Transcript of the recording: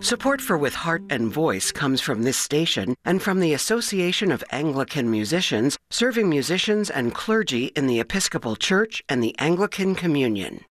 Support for With Heart and Voice comes from this station and from the Association of Anglican Musicians, serving musicians and clergy in the Episcopal Church and the Anglican Communion.